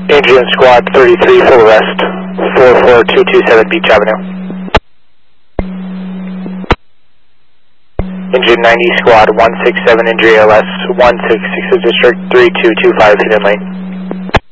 Engine Squad 33, full arrest, 44227 Beach Avenue. Engine 90, Squad 167, injury ALS, 166 District 3225, hidden lane.